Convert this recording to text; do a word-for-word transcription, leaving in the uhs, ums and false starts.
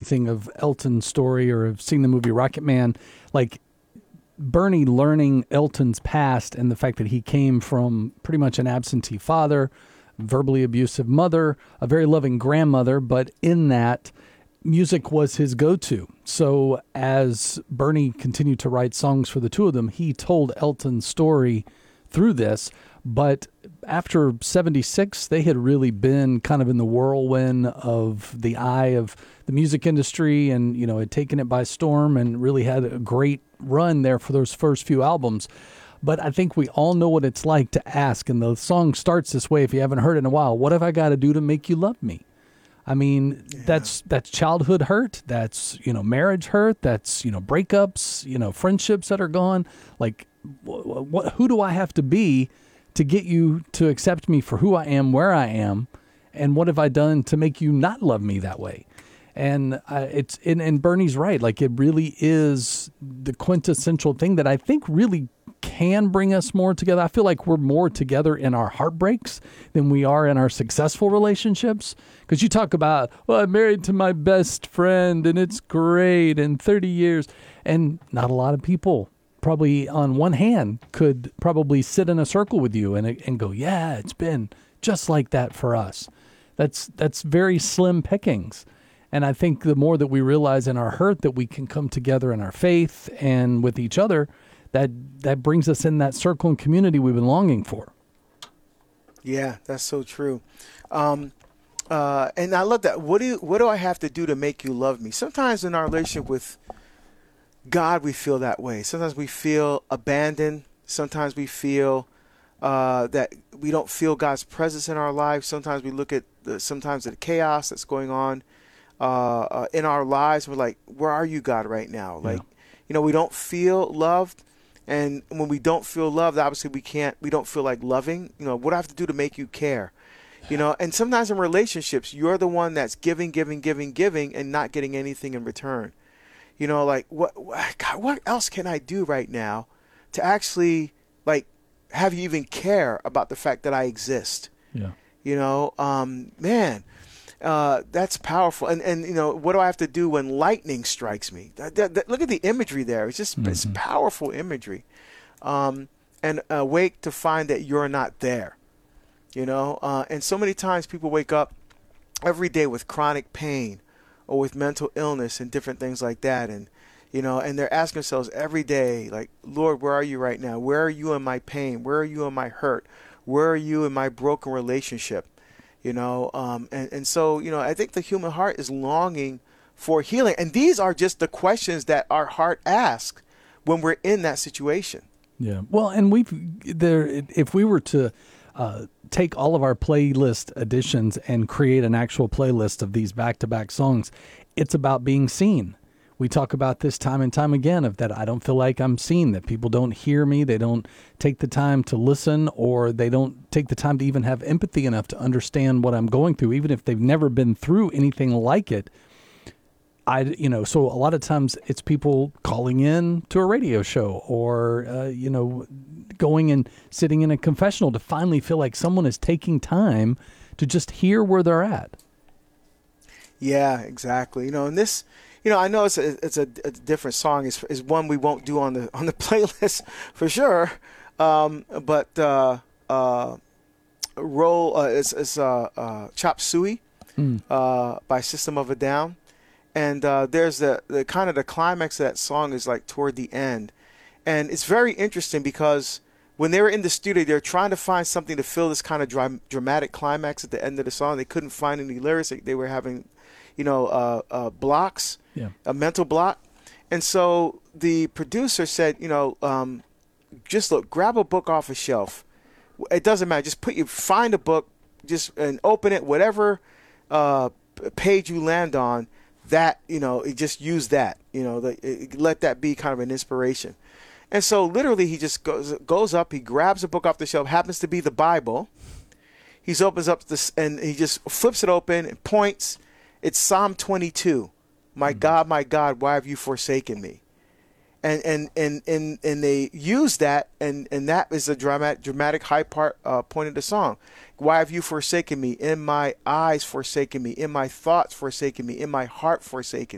anything of Elton's story or have seen the movie Rocket Man, like Bernie learning Elton's past and the fact that he came from pretty much an absentee father, verbally abusive mother, a very loving grandmother, but in that, music was his go-to. So as Bernie continued to write songs for the two of them, he told Elton's story through this. But after seventy-six, they had really been kind of in the whirlwind of the eye of the music industry and, you know, had taken it by storm and really had a great run there for those first few albums. But I think we all know what it's like to ask, and the song starts this way if you haven't heard it in a while. What have I got to do to make you love me? I mean, yeah. that's that's childhood hurt. That's, you know, marriage hurt. That's, you know, breakups, you know, friendships that are gone. Like, what, what, who do I have to be to get you to accept me for who I am, where I am, and what have I done to make you not love me that way? And uh, it's and, and Bernie's right. Like, it really is the quintessential thing that I think really can bring us more together. I feel like we're more together in our heartbreaks than we are in our successful relationships. Because you talk about, well, I'm married to my best friend and it's great and thirty years. And not a lot of people probably on one hand could probably sit in a circle with you and and go, yeah, it's been just like that for us. That's that's very slim pickings. And I think the more that we realize in our hurt that we can come together in our faith and with each other, that that brings us in that circle and community we've been longing for. Yeah, that's so true. Um, uh, and I love that. What do you, what do I have to do to make you love me? Sometimes in our relationship with God, we feel that way. Sometimes we feel abandoned. Sometimes we feel uh, that we don't feel God's presence in our lives. Sometimes we look at the, sometimes the chaos that's going on uh, uh, in our lives. We're like, where are you, God, right now? Like, yeah. you know, we don't feel loved. And when we don't feel loved, obviously we can't, we don't feel like loving. You know, what do I have to do to make you care? You know, and sometimes in relationships, you're the one that's giving, giving, giving, giving, and not getting anything in return. You know, like, what, what, God, what else can I do right now to actually, like, have you even care about the fact that I exist? Yeah. You know, um, man, uh, that's powerful. And, and, you know, what do I have to do when lightning strikes me? That, that, that, look at the imagery there. It's just, mm-hmm. it's powerful imagery. Um, and awake to find that you're not there, you know? Uh, and so many times people wake up every day with chronic pain or with mental illness and different things like that. And, you know, and they're asking themselves every day, like, Lord, where are you right now? Where are you in my pain? Where are you in my hurt? Where are you in my broken relationship? You know, um, and, and so, you know, I think the human heart is longing for healing. And these are just the questions that our heart asks when we're in that situation. Yeah. Well, and we've there, if we were to uh, take all of our playlist additions and create an actual playlist of these back-to-back songs, it's about being seen. We talk about this time and time again of that I don't feel like I'm seen, that people don't hear me, they don't take the time to listen, or they don't take the time to even have empathy enough to understand what I'm going through, even if they've never been through anything like it. I, you know, so a lot of times it's people calling in to a radio show or, uh, you know, going and sitting in a confessional to finally feel like someone is taking time to just hear where they're at. Yeah, exactly. You know, and this, you know, I know it's a, it's a, a different song. It's, it's one we won't do on the on the playlist for sure. Um, but uh, uh, roll, uh, it's, it's uh, uh, Chop Suey mm. uh, by System of a Down. And uh, there's the, the kind of the climax of that song is like toward the end. And it's very interesting because when they were in the studio, they were trying to find something to fill this kind of dra- dramatic climax at the end of the song. They couldn't find any lyrics. They, they were having, you know, uh, uh, blocks, yeah. a mental block. And so the producer said, you know, um, just look, grab a book off a shelf. It doesn't matter. Just put you find a book, just and open it, whatever uh, page you land on. That, you know, just use that, you know, the, it, let that be kind of an inspiration. And so literally he just goes goes up, he grabs a book off the shelf, happens to be the Bible. He opens up this and he just flips it open and points. It's Psalm twenty-two. My mm-hmm. God, my God, why have you forsaken me? And and and and, and they use that, and, and that is a dramatic, dramatic high part uh, point of the song. Why have you forsaken me? In my eyes forsaken me. In my thoughts forsaken me. In my heart forsaken